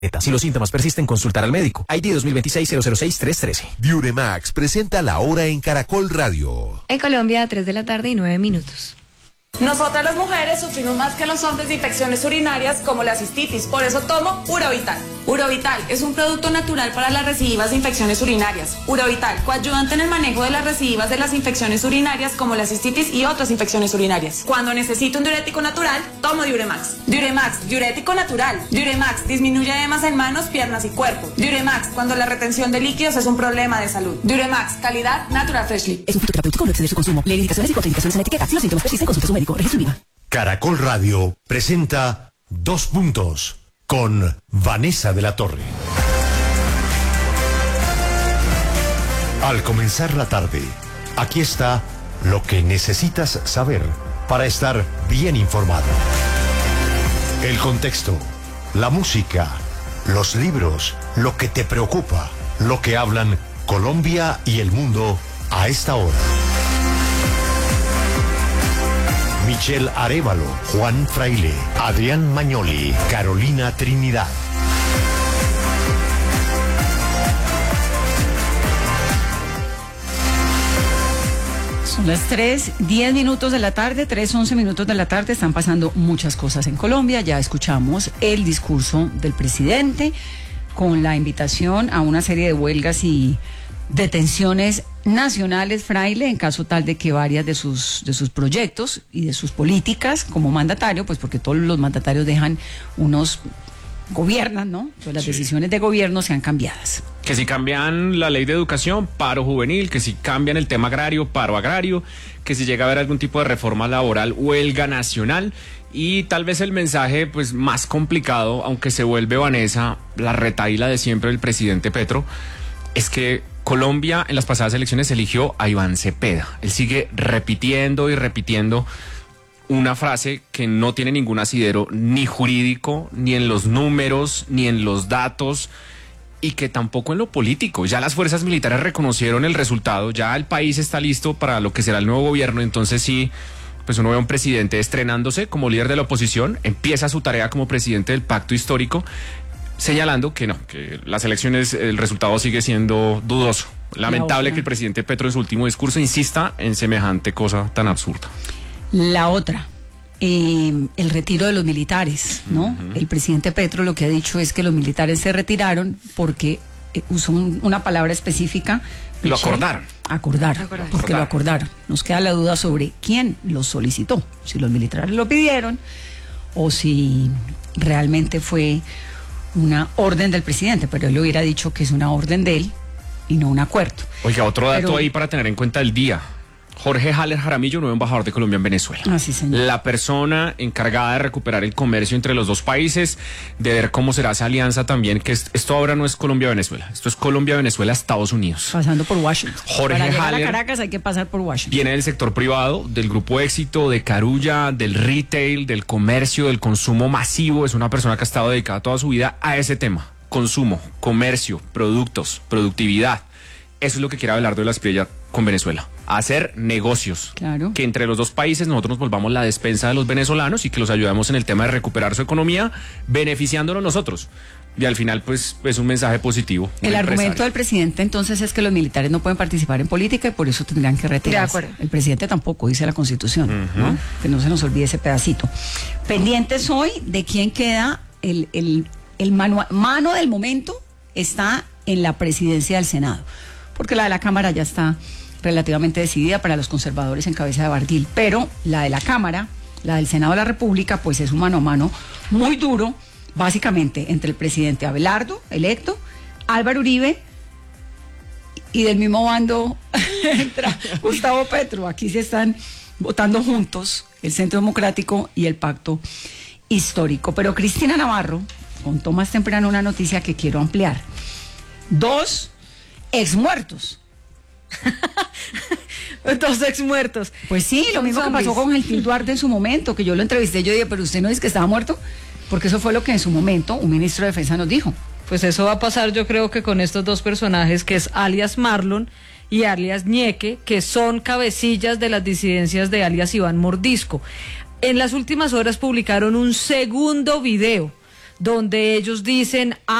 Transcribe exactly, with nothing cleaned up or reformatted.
Si los síntomas persisten, consultar al médico. I D dos mil veintiséis cero cero seis tres uno tres. Diuremax presenta La Hora en Caracol Radio. En Colombia, tres de la tarde y nueve minutos. Nosotras las mujeres sufrimos más que los hombres de infecciones urinarias como la cistitis, por eso tomo Urovital. Urovital es un producto natural para las recidivas de infecciones urinarias. Urovital, coayudante en el manejo de las recidivas de las infecciones urinarias como la cistitis y otras infecciones urinarias. Cuando necesito un diurético natural, tomo Diuremax. Diuremax, diurético natural. Diuremax disminuye edemas en manos, piernas y cuerpo. Diuremax, cuando la retención de líquidos es un problema de salud. Diuremax, calidad Natural Freshly. Es un fitoterapéutico, no excede su consumo. Lee indicaciones y contraindicaciones en etiqueta. Si los síntomas persisten, consulte a su médico. Registro I V A. Caracol Radio presenta Dos Puntos con Vanessa de la Torre. Al comenzar la tarde, aquí está lo que necesitas saber para estar bien informado. El contexto, la música, los libros, lo que te preocupa, lo que hablan Colombia y el mundo a esta hora. Michelle Arévalo, Juan Fraile, Adrián Magnoli, Carolina Trinidad. Son las tres, diez minutos de la tarde, tres, once minutos de la tarde. Están pasando muchas cosas en Colombia. Ya escuchamos el discurso del presidente con la invitación a una serie de huelgas y detenciones nacionales, Fraile, en caso tal de que varias de sus de sus proyectos y de sus políticas como mandatario, pues porque todos los mandatarios dejan unos, gobiernan, ¿no? Pues las sí. decisiones de gobierno sean cambiadas. Que si cambian la ley de educación, paro juvenil, que si cambian el tema agrario, paro agrario, que si llega a haber algún tipo de reforma laboral, huelga nacional. Y tal vez el mensaje pues más complicado, aunque se vuelve, Vanessa, la retahíla de siempre del presidente Petro, es que Colombia en las pasadas elecciones eligió a Iván Cepeda. Él sigue repitiendo y repitiendo una frase que no tiene ningún asidero ni jurídico, ni en los números, ni en los datos, y que tampoco en lo político. Ya las fuerzas militares reconocieron el resultado, ya el país está listo para lo que será el nuevo gobierno. Entonces sí, pues uno ve a un presidente estrenándose como líder de la oposición, empieza su tarea como presidente del pacto histórico, señalando que no, que las elecciones, el resultado sigue siendo dudoso. Lamentable que el presidente Petro en su último discurso insista en semejante cosa tan absurda. La otra, eh, el retiro de los militares, ¿no? Uh-huh. El presidente Petro lo que ha dicho es que los militares se retiraron porque eh, usó un, una palabra específica. Lo acordaron. Acordar, acordar, porque acordar. lo acordaron. Nos queda la duda sobre quién los solicitó, si los militares lo pidieron o si realmente fue una orden del presidente, pero él le hubiera dicho que es una orden de él y no un acuerdo. Oiga, otro dato pero, ahí para tener en cuenta el día. Jorge Haller Jaramillo, nuevo embajador de Colombia en Venezuela. Ah, sí, señor. La persona encargada de recuperar el comercio entre los dos países, de ver cómo será esa alianza también, que es, esto ahora no es Colombia-Venezuela, esto es Colombia-Venezuela-Estados Unidos. Pasando por Washington. Jorge Para llegar Haller a Caracas hay que pasar por Washington. Viene del sector privado, del Grupo Éxito, de Carulla, del retail, del comercio, del consumo masivo. Es una persona que ha estado dedicada toda su vida a ese tema. Consumo, comercio, productos, productividad. Eso es lo que quiere Abelardo de la Espriella con Venezuela. Hacer negocios. Claro. Que entre los dos países nosotros nos volvamos la despensa de los venezolanos y que los ayudemos en el tema de recuperar su economía, beneficiándonos nosotros. Y al final, pues, es un mensaje positivo. El argumento del presidente, entonces, es que los militares no pueden participar en política y por eso tendrían que retirarse. De acuerdo. El presidente tampoco, dice la Constitución, uh-huh. ¿no? Que no se nos olvide ese pedacito. Pendientes hoy de quién queda el, el, el mano, mano del momento está en la presidencia del Senado. Porque la de la Cámara ya está relativamente decidida para los conservadores en cabeza de Barguil, pero la de la Cámara, la del Senado de la República, pues es un mano a mano muy duro, básicamente entre el presidente Abelardo, electo, Álvaro Uribe, y del mismo bando entra Gustavo Petro. Aquí se están votando juntos el Centro Democrático y el Pacto Histórico. Pero Cristina Navarro contó más temprano una noticia que quiero ampliar. Dos exmuertos. Dos exmuertos. Pues sí, lo mismo que pasó con Gil Duarte en su momento, que yo lo entrevisté, yo dije, pero usted no dice que estaba muerto, porque eso fue lo que en su momento un ministro de Defensa nos dijo. Pues eso va a pasar, yo creo que con estos dos personajes, que es alias Marlon y alias Ñeque, que son cabecillas de las disidencias de alias Iván Mordisco. En las últimas horas publicaron un segundo video donde ellos dicen